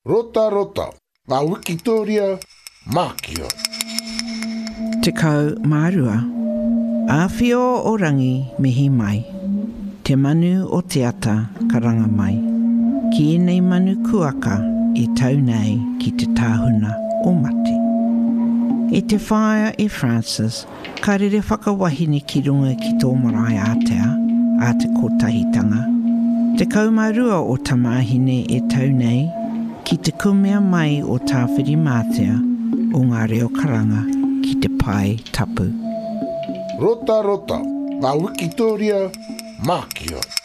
Rota rota, ngā Wikitoria Mākio. Te kau mārua, āwhio o rangi mihi mai, te manu o te ata karanga mai, ki enei manu kuaka I tau nei ki te tāhuna o mate. E te whaia e Francis, ka rere whakawahine ki runga ki tō marae Atea, a te kotahitanga. Te kaumārua o tamahine e tau nei, ki te kumea mai o tāwhiri mātea o ngā reo karanga ki te pai tapu. Rota rota, ngā Wikitoria Mākio.